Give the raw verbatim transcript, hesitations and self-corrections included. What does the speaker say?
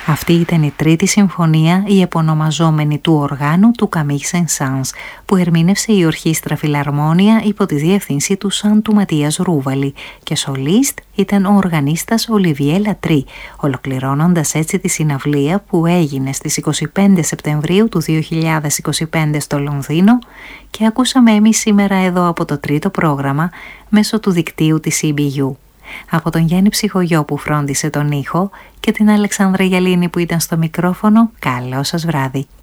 Αυτή ήταν η τρίτη συμφωνία, η επωνομαζόμενη του οργάνου του Camille Saint-Saëns, που ερμήνευσε η Ορχήστρα Φιλαρμόνια υπό τη διεύθυνση του Σαν του Ματίας Ρούβαλη και σολίστ ήταν ο οργανίστας Ολιβιέ Λατρί, ολοκληρώνοντας έτσι τη συναυλία που έγινε στις είκοσι πέντε Σεπτεμβρίου του δύο χιλιάδες είκοσι πέντε στο Λονδίνο και ακούσαμε εμείς σήμερα εδώ από το τρίτο πρόγραμμα μέσω του δικτύου της σι μπι γιου. Από τον Γιάννη Ψυχογειό που φρόντισε τον ήχο και την Αλεξάνδρα Γιαλίνη που ήταν στο μικρόφωνο, καλό σας βράδυ.